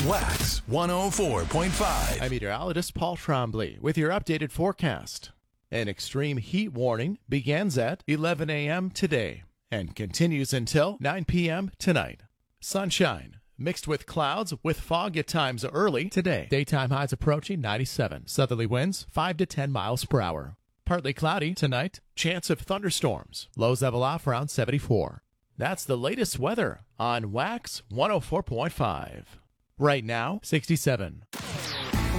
Wax 104.5. I'm meteorologist Paul Trombley with your updated forecast. An extreme heat warning begins at 11 a.m. today and continues until 9 p.m. tonight. Sunshine mixed with clouds with fog at times early today. Daytime highs approaching 97. Southerly winds 5 to 10 miles per hour. Partly cloudy tonight. Chance of thunderstorms. Lows level off around 74. That's the latest weather on Wax 104.5. Right now, 67.